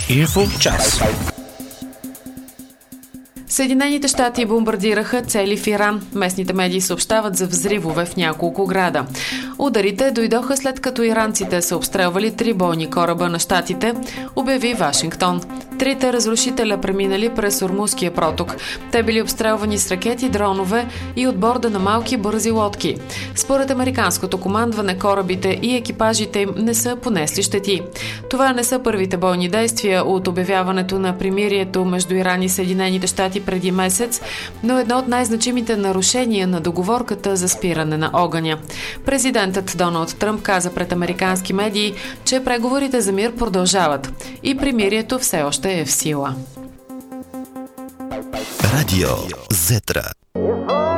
Info час. Съединените щати бомбардираха цели в Иран. Местните медии съобщават за взривове в няколко града. Ударите дойдоха след като иранците са обстрелвали 3 бойни кораба на щатите, обяви Вашингтон. 3 разрушителя преминали през Ормузския проток. Те били обстрелвани с ракети, дронове и от борда на малки бързи лодки. Според американското командване, корабите и екипажите им не са понесли щети. Това не са първите бойни действия от обявяването на примирието между Иран и Съединените щати преди месец, но едно от най-значимите нарушения на договорката за спиране на огъня. Президентът Доналд Тръмп каза пред американски медии, че преговорите за мир продължават и примирието все още е в сила. Радио Зетра.